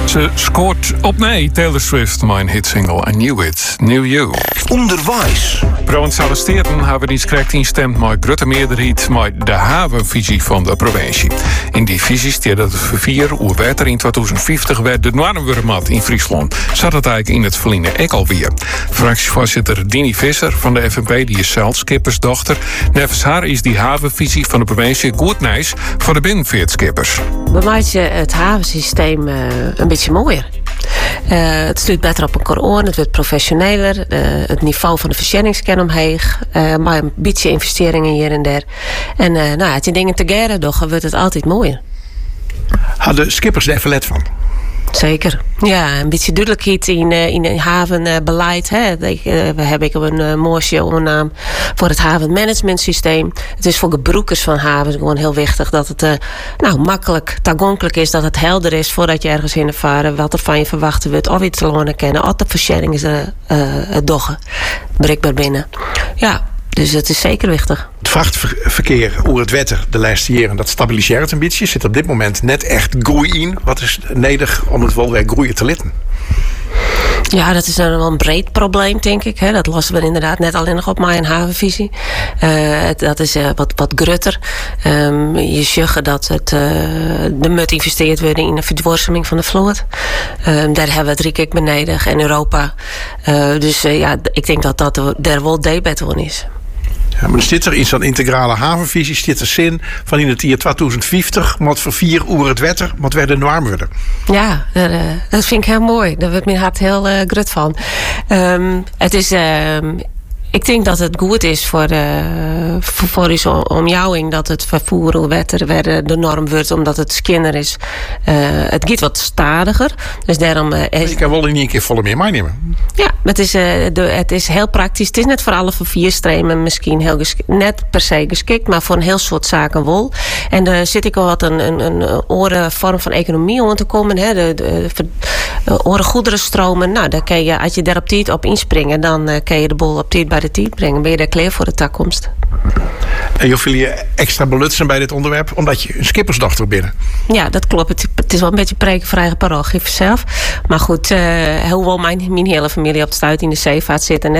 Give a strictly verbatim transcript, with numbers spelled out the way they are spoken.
Ze scoort opnieuw Taylor Swift, mijn hitsingle I Knew It, Knew You. Onderwijs. Provinciale Steden hebben iets correct instemd met grote meerderheid met de havenvisie van de provincie. In die visie staat dat het vervier hoe water in tweeduizend vijftig werd de Noordenwurmat in Friesland. Zat het eigenlijk in het verliezen ook alweer. Fractievoorzitter Dini Visser van de F N P, die is zelf skippersdochter. Nevens haar is die havenvisie van de provincie goed nice voor de binnenvaartskippers. We maken het havensysteem uh, een beetje mooier. Uh, het stuurt beter op een koron, het wordt professioneler. Uh, het niveau van de verzendingskern omheeg. Uh, maar een beetje investeringen hier en daar. En uh, nou, als je dingen te geren doet, wordt het altijd mooier. Hadden skippers er even let van? Zeker. Ja, een beetje duidelijkheid in, uh, in het havenbeleid. Hè. Uh, we hebben een uh, mooie ondernaam voor het havenmanagementsysteem. Het is voor gebruikers van havens gewoon heel wichtig dat het uh, nou, makkelijk, toegankelijk is, dat het helder is voordat je ergens in de varen wat er van je verwachten wordt, of je te lonen kennen, of de verzending is uh, uh, het doggen, bereikbaar binnen. Ja. Dus het is zeker wichtig. Het vrachtverkeer over het wetter de laatste jaren, dat stabiliseert een beetje. Zit op dit moment net echt groei in. Wat is nodig om het wel weer groeien te litten? Ja, dat is een, wel een breed probleem, denk ik. Hè. Dat lossen we inderdaad net alleen nog op mijn havenvisie. Uh, dat is uh, wat, wat grutter. Um, je zegt dat het, uh, de moet investeerd worden in de verdwarsing van de vloot. Um, daar hebben we het drie keer beneden en Europa. Uh, dus uh, ja, ik denk dat dat daar wel debat van is. Ja, maar er zit er in zo'n integrale havenvisie zit er zin van in het jaar tweeduizend vijftig moet voor vier uur het wetter moet weer warm worden. Ja, dat, uh, dat vind ik heel mooi. Daar wordt mijn hart heel uh, grut van. Um, het is. Um, Ik denk dat het goed is voor de, voor, voor deze omjouwing dat het vervoer hoe wetter weer de norm wordt, omdat het skinner is. Uh, het gaat wat stadiger. Dus daarom. Uh, is, je kan wel in één keer volle meer meenemen. Ja, het is, uh, de, het is heel praktisch. Het is net voor alle vervierstremen misschien heel geschikt, net per se geschikt, maar voor een heel soort zaken wel. En daar zit ik al wat een, een, een oren vorm van economie om te komen. Hè. De, de, de oren goederenstromen. Nou, dan kan je, als je daar op tijd op inspringen, dan uh, kan je de boel op tijd bij de tijd brengen. Ben je daar klaar voor de toekomst? En je viel je extra belutsen bij dit onderwerp, omdat je een skippersdochter binnen. Ja, dat klopt. Het, het is wel een beetje preken voor eigen parochie zelf. Maar goed, uh, hoewel mijn, mijn hele familie op de stuit in de zeevaart zit en